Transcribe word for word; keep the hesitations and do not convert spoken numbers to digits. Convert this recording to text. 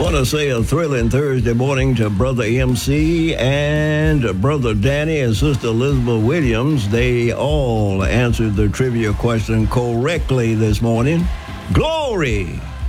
Want to say a thrilling Thursday morning to Brother M C and Brother Danny and Sister Elizabeth Williams. They all answered the trivia question correctly this morning. Glory!